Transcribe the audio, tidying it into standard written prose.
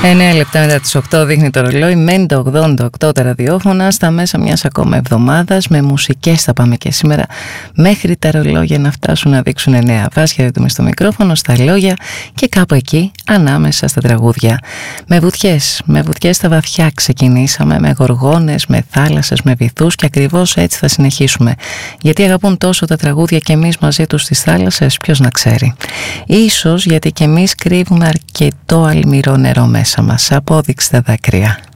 9 λεπτά μετά τις 8 δείχνει το ρολόι. Μένει το 88 τα ραδιόφωνα στα μέσα μιας ακόμα εβδομάδας. Με μουσικές θα πάμε και σήμερα μέχρι τα ρολόγια να φτάσουν να δείξουν 9. Βάσχερετούμε στο μικρόφωνο, στα λόγια και κάπου εκεί ανάμεσα στα τραγούδια. Με βουτιές στα βαθιά ξεκινήσαμε, με γοργόνες, με θάλασσες, με βυθούς και ακριβώς έτσι θα συνεχίσουμε. Γιατί αγαπούν τόσο τα τραγούδια και εμείς μαζί τους τις θάλασσες, ποιος να ξέρει. Ίσως γιατί και εμείς κρύβουμε αρκετό αλμυρό νερό μέσα μας. Απόδειξτε δάκρυα.